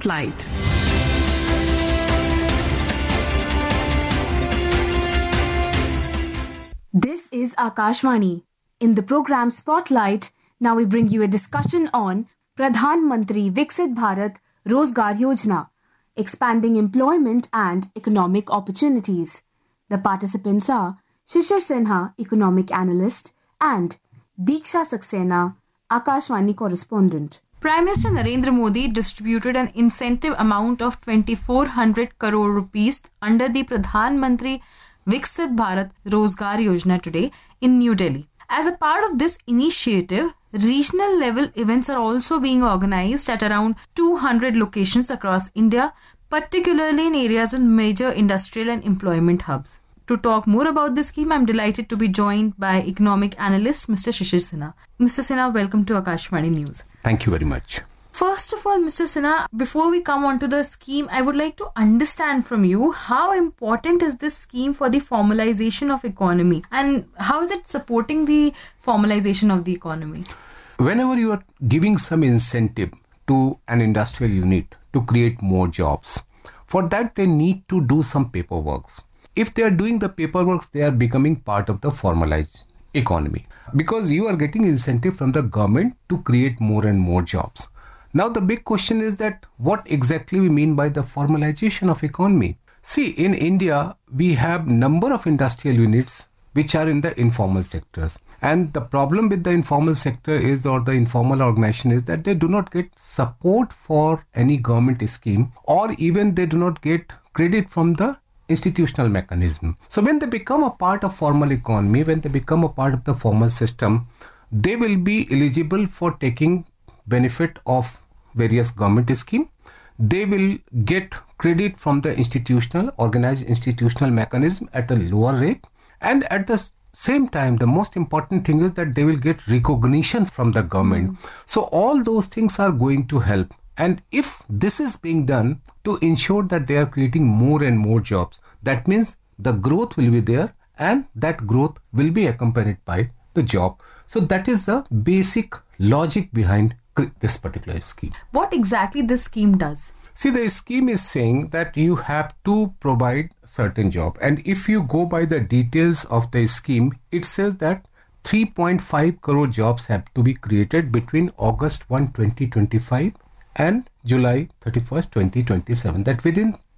Spotlight. This is Akashvani. In the program Spotlight, now we bring you a discussion on Pradhan Mantri Viksit Bharat Rozgar Yojana, expanding employment and economic opportunities. The participants are Shishir Sinha, economic analyst, and Diksha Saxena, Akashvani correspondent. Prime Minister Narendra Modi distributed an incentive amount of 2,400 crore rupees under the Pradhan Mantri Viksit Bharat Rozgar Yojana today in New Delhi. As a part of this initiative, regional level events are also being organized at around 200 locations across India, particularly in areas with major industrial and employment hubs. To talk more about this scheme, I'm delighted to be joined by economic analyst Mr. Shishir Sinha. Mr. Sinha, welcome to Akashvani News. Thank you very much. First of all, Mr. Sinha, before we come on to the scheme, I would like to understand from you how important is this scheme for the formalization of economy and how is it supporting the formalization of the economy? Whenever you are giving some incentive to an industrial unit to create more jobs, for that they need to do some paperwork. If they are doing the paperwork, they are becoming part of the formalized economy because you are getting incentive from the government to create more and more jobs. Now the big question is that what exactly we mean by the formalization of economy? See, in India, we have number of industrial units which are in the informal sectors. And the problem with the informal sector is, or the informal organization is, that they do not get support for any government scheme, or even they do not get credit from the institutional mechanism. So when they become a part of formal economy, when they become a part of the formal system, they will be eligible for taking benefit of various government scheme. They will get credit from the organized institutional mechanism at a lower rate. And at the same time, the most important thing is that they will get recognition from the government. So all those things are going to help. And if this is being done to ensure that they are creating more and more jobs, that means the growth will be there and that growth will be accompanied by the job. So that is the basic logic behind this particular scheme. What exactly this scheme does? See, the scheme is saying that you have to provide certain job. And if you go by the details of the scheme, it says that 3.5 crore jobs have to be created between August 1, 2025 and July 31st, 2027. That within